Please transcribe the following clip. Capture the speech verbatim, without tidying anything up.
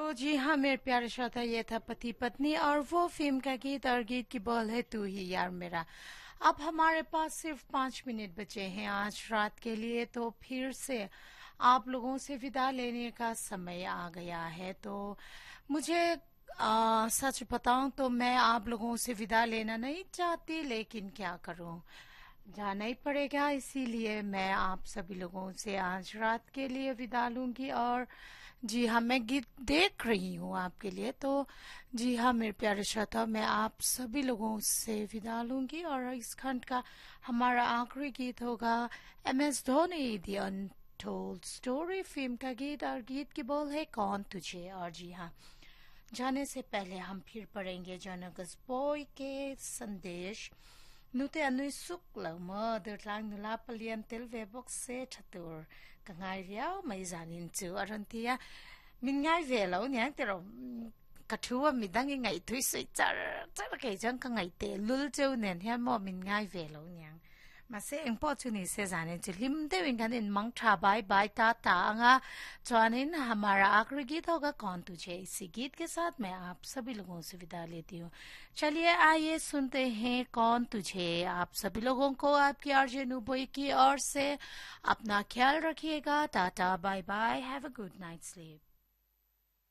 तो जी हाँ मेरे प्यारे श्रोता, ये था पति पत्नी और वो फिल्म का गीत, और गीत की बोल है तू ही यार मेरा। अब हमारे पास सिर्फ पाँच मिनट बचे हैं आज रात के लिए, तो फिर से आप लोगों से विदा लेने का समय आ गया है। तो मुझे आ, सच बताऊं तो मैं आप लोगों से विदा लेना नहीं चाहती, लेकिन क्या करूं, जाना ही पड़ेगा। इसीलिए मैं आप सभी लोगों से आज रात के लिए विदा लूंगी। और जी हाँ, मैं गीत देख रही हूँ आपके लिए। तो जी हाँ मेरे प्यारे श्रोता, मैं आप सभी लोगों से विदा लूंगी, और इस खंड का हमारा आखिरी गीत होगा M S Dhoni the untold story film का गीत, और गीत की बोल है कौन तुझे। और जी हाँ, जाने से पहले हम फिर पढ़ेंगे जनगस बॉय के संदेश। Nute anui suk lau mo der lang nula palian tel vebok se chatur ka ngai riao mai zanin chu arantia min ngai ve lo nyang te ro ka thuwa mi dang ngai thui sei char char ke jang ka ngai te lul cheu nen hian mo min ngai ve lo nyang mà sẽ em bỏ chu ni se zanin chu lim de win kan in mang tha bye bye ta ta anga chuanin हमारा आखिरी गीत होगा कौन तुझे। इसी गीत के साथ मैं आप सभी लोगों से विदा लेती हूँ। चलिए आइए सुनते हैं कौन तुझे। आप सभी लोगों को आपकी आरजे नुबोई की ओर से अपना ख्याल रखिएगा। Tata bye bye, have a good night sleep.